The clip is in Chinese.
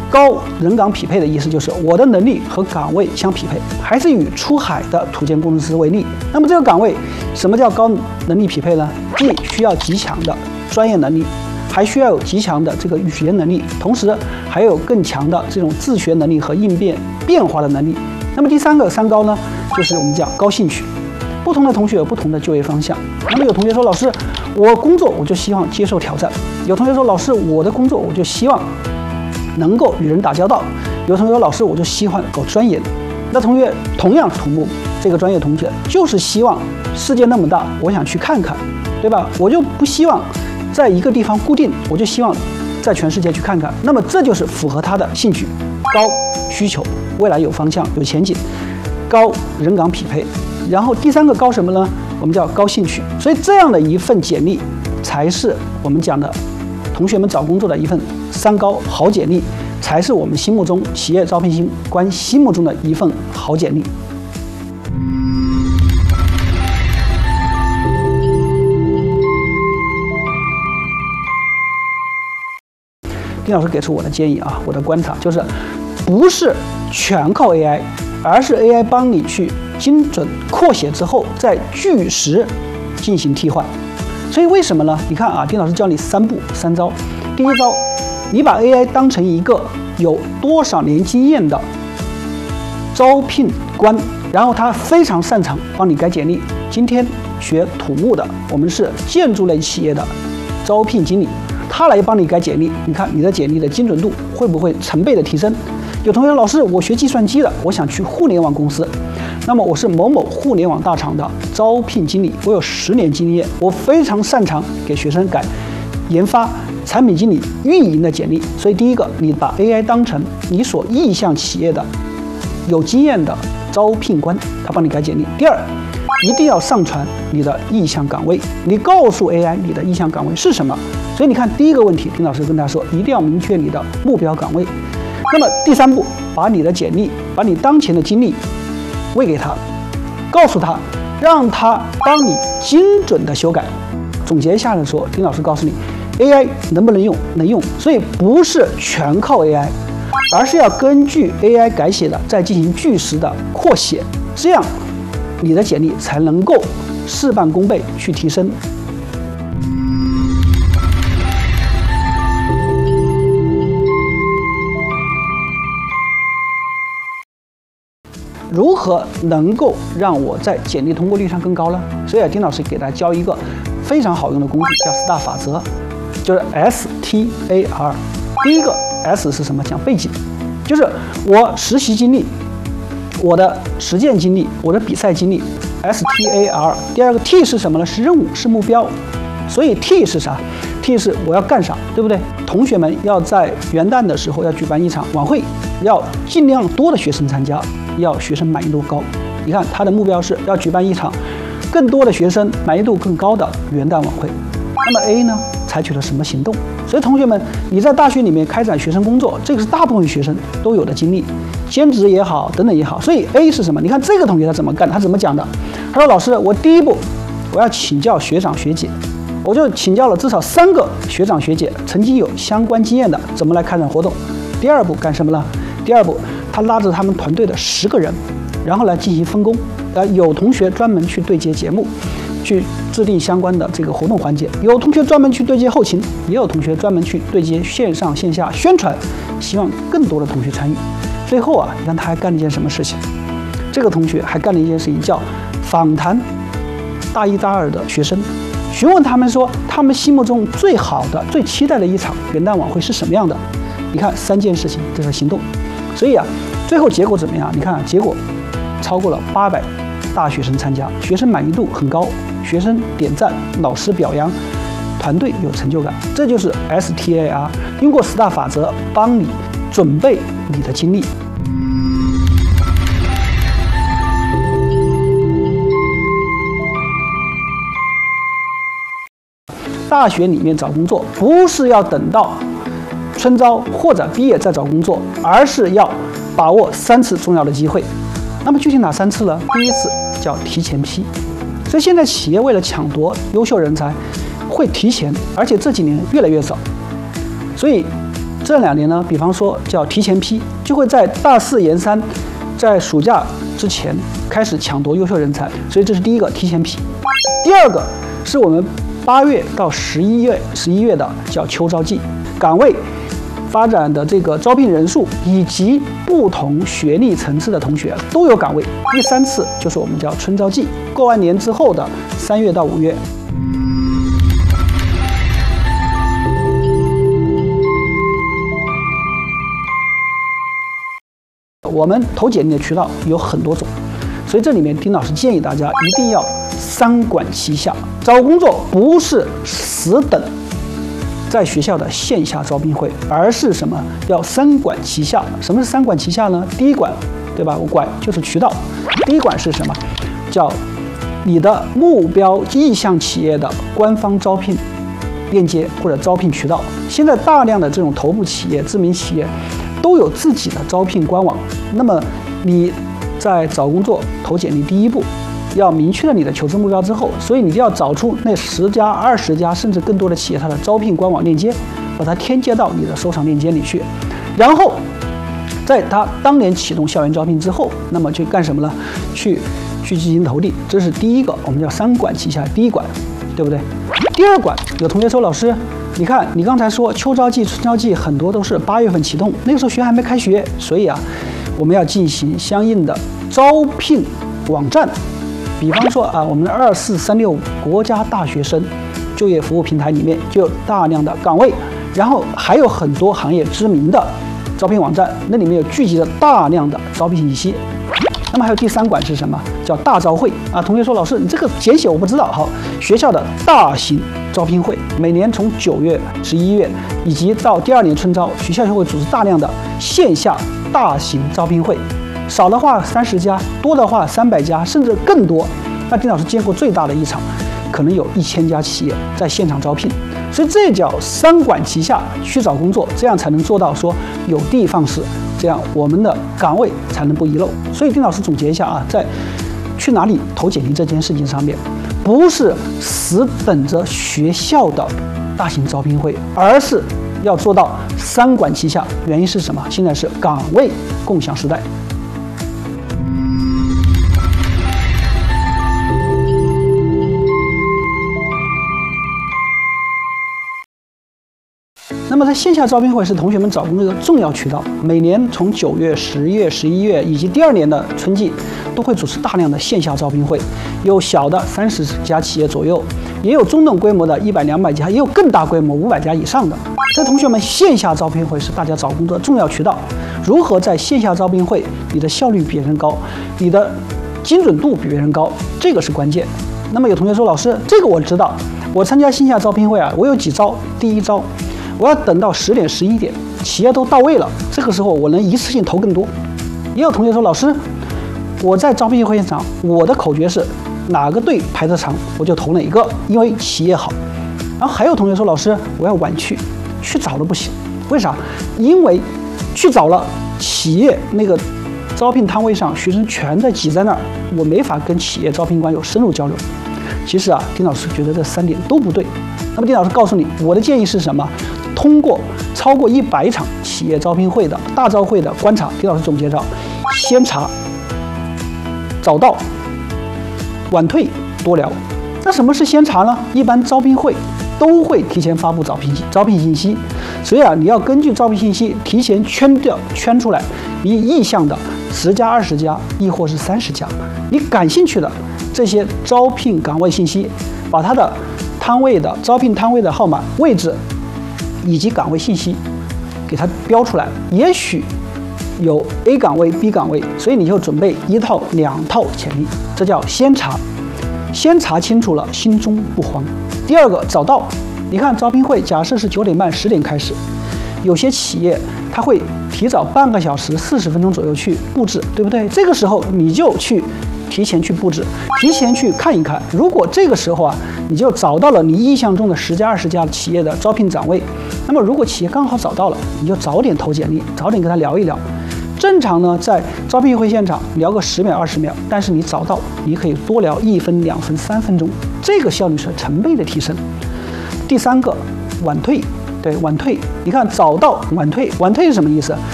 高人岗匹配的意思就是我的能力和岗位相匹配，还是以出海的土建工程师为例。那么这个岗位，什么叫高能力匹配呢？既需要极强的专业能力，还需要有极强的这个语言能力，同时还有更强的这种自学能力和应变变化的能力。那么第三个三高呢，就是我们讲高兴趣。不同的同学有不同的就业方向。那么有同学说，老师，我工作我就希望接受挑战；有同学说，老师，我的工作我就希望能够与人打交道；有同学说，老师，我就希望搞专业的。那同学同样土木这个专业同学，就是希望世界那么大，我想去看看，对吧？我就不希望在一个地方固定，我就希望在全世界去看看。那么这就是符合他的兴趣，高需求，未来有方向、有前景，高人岗匹配。然后第三个高什么呢？我们叫高兴趣。所以这样的一份简历，才是我们讲的同学们找工作的一份三高好简历，才是我们心目中企业招聘官心目中的一份好简历。丁老师给出我的建议啊，我的观察就是，不是全靠 AI， 而是 AI 帮你去精准扩写之后，再据实进行替换。所以为什么呢？你看啊，丁老师教你三步三招。第一招，你把 AI 当成一个有多少年经验的招聘官，然后他非常擅长帮你改简历。今天学土木的，我们是建筑类企业的招聘经理。他来帮你改简历，你看你的简历的精准度会不会成倍的提升？有同学说，老师，我学计算机的，我想去互联网公司。那么我是某某互联网大厂的招聘经理，我有10年经验，我非常擅长给学生改研发、产品经理、运营的简历。所以第一个，你把 AI 当成你所意向企业的有经验的招聘官，他帮你改简历。第二，一定要上传你的意向岗位，你告诉 AI 你的意向岗位是什么。所以你看，第一个问题，丁老师跟大家说，一定要明确你的目标岗位。那么第三步，把你的简历，把你当前的经历喂给他，告诉他，让他帮你精准的修改。总结下来说，丁老师告诉你 ，AI 能不能用？能用。所以不是全靠 AI， 而是要根据 AI 改写的再进行据实的扩写，这样你的简历才能够事半功倍去提升。如何能够让我在简历通过率上更高呢？所以丁老师给大家教一个非常好用的工具，叫STAR法则，就是 STAR。第一个 S 是什么？讲背景，就是我实习经历、我的实践经历、我的比赛经历 ，STAR。第二个 T 是什么呢？是任务，是目标。所以 T 是啥 ？T 是我要干啥，对不对？同学们要在元旦的时候要举办一场晚会，要尽量多的学生参加，要学生满意度高。你看他的目标是要举办一场更多的学生满意度更高的元旦晚会。那么 A 呢，采取了什么行动？所以同学们，你在大学里面开展学生工作，这个是大部分学生都有的经历，兼职也好，等等也好。所以 A 是什么？你看这个同学他怎么干？他怎么讲的？他说：“老师，我第一步我要请教学长学姐。”我就请教了至少3个学长学姐，曾经有相关经验的，怎么来开展活动。第二步干什么呢？第二步，他拉着他们团队的10个人，然后来进行分工。有同学专门去对接节目，去制定相关的这个活动环节；有同学专门去对接后勤，也有同学专门去对接线上线下宣传，希望更多的同学参与。最后啊，你看他还干了一件什么事情？这个同学还干了一件事情，叫访谈大1、大2的学生。询问他们说，他们心目中最好的、最期待的一场元旦晚会是什么样的？你看3件事情，这是行动。所以啊，最后结果怎么样？你看结果超过了800大学生参加，学生满意度很高，学生点赞，老师表扬，团队有成就感。这就是 STAR， 通过STAR法则帮你准备你的经历。大学里面找工作，不是要等到春招或者毕业再找工作，而是要把握3次重要的机会。那么具体哪3次呢？第一次叫提前批，所以现在企业为了抢夺优秀人才，会提前，而且这几年越来越早。所以这2年呢，比方说叫提前批，就会在大4研3，在暑假之前开始抢夺优秀人才，所以这是第一个提前批。第二个是我们8月到11月的叫秋招季，岗位发展的这个招聘人数以及不同学历层次的同学都有岗位。第3次就是我们叫春招季，过完年之后的3月到5月。我们投简历的渠道有很多种，所以这里面丁老师建议大家一定要3管齐下。找工作不是死等在学校的线下招聘会，而是什么？要3管齐下。什么是3管齐下呢？第一管，对吧？我管就是渠道。第一管是什么？叫你的目标意向企业的官方招聘链接或者招聘渠道。现在大量的这种头部企业、知名企业都有自己的招聘官网。那么你在找工作投简历第一步，要明确了你的求职目标之后，所以你就要找出那10家、20家甚至更多的企业它的招聘官网链接，把它添加到你的收藏链接里去。然后在它当年启动校园招聘之后，那么去干什么呢？去进行投递。这是第一个，我们叫3管齐下。第一管，对不对？第二管，有同学说，老师，你看你刚才说秋招季、春招季很多都是8月份启动，那个时候学校还没开学，所以啊，我们要进行相应的招聘网站。比方说啊，我们的24365国家大学生就业服务平台里面就有大量的岗位，然后还有很多行业知名的招聘网站，那里面有聚集了大量的招聘信息。那么还有第3管是什么？叫大招会啊。同学说，老师你这个简写我不知道。好，学校的大型招聘会，每年从9月、11月以及到第2年春招，学校就会组织大量的线下大型招聘会。少的话30家，多的话300家，甚至更多。那丁老师见过最大的一场，可能有1000家企业在现场招聘。所以这叫3管齐下去找工作，这样才能做到说有的放矢，这样我们的岗位才能不遗漏。所以丁老师总结一下啊，在去哪里投简历这件事情上面，不是死等着学校的大型招聘会，而是要做到3管齐下。原因是什么？现在是岗位共享时代。那么在线下招聘会是同学们找工作的重要渠道，每年从9月、10月、11月以及第2年的春季，都会组织大量的线下招聘会，有小的30家企业左右，也有中等规模的100、200家，也有更大规模500家以上的。这同学们，线下招聘会是大家找工作的重要渠道。如何在线下招聘会，你的效率比别人高，你的精准度比别人高，这个是关键。那么有同学说，老师，这个我知道，我参加线下招聘会啊，我有几招。第一招，我要等到10点、11点，企业都到位了，这个时候我能一次性投更多。也有同学说，老师，我在招聘会现场，我的口诀是哪个队排得长，我就投哪一个，因为企业好。然后还有同学说，老师，我要晚去早了不行，为啥？因为去早了，企业那个招聘摊位上学生全在挤在那儿，我没法跟企业招聘官有深入交流。其实啊，丁老师觉得这3点都不对。那么丁老师告诉你，我的建议是什么？通过超过100场企业招聘会的大招会的观察，丁老师总结到：先查、早到、晚退、多聊。那什么是先查呢？一般招聘会都会提前发布招聘信息，所以啊，你要根据招聘信息提前圈出来你意向的10家、20家，亦或是30家，你感兴趣的这些招聘岗位信息，把它的摊位的招聘摊位的号码、位置以及岗位信息给它标出来。也许有 A 岗位、B 岗位，所以你就准备1套、2套简历，这叫先查。先查清楚了，心中不慌。第二个，早到。你看招聘会，假设是9点半、10点开始，有些企业它会提早半个小时、40分钟左右去布置，对不对？这个时候你就提前去布置，提前去看一看。如果这个时候啊，你就找到了你意向中的10家、20家企业的招聘岗位，那么如果企业刚好找到了，你就早点投简历，早点跟他聊一聊。正常呢，在招聘会现场聊个10秒、20秒，但是你早到，你可以多聊1分、2分、3分钟，这个效率是成倍的提升。第3个，晚退。 对，晚退。你看找到晚退，晚退是什么意思？